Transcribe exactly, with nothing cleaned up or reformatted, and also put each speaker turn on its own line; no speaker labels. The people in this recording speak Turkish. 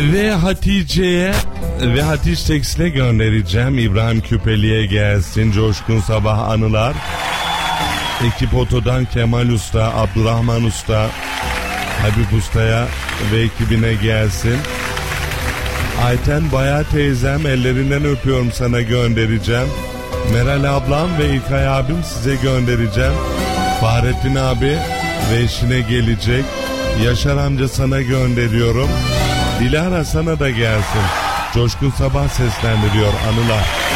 Ve Hatice'ye ve Hatice Tekstil'e göndereceğim. İbrahim Küpeli'ye gelsin. Coşkun Sabah anılar. Ekip Oto'dan Kemal Usta, Abdurrahman Usta, Habib Usta'ya ve ekibine gelsin. Ayten Baya teyzem, ellerinden öpüyorum, sana göndereceğim. Meral ablam ve İlkay abim size göndereceğim. Fahrettin abi ve eşine gelecek. Yaşar amca sana gönderiyorum. Dilara sana da gelsin. Coşkun Sabah seslendiriyor anılar.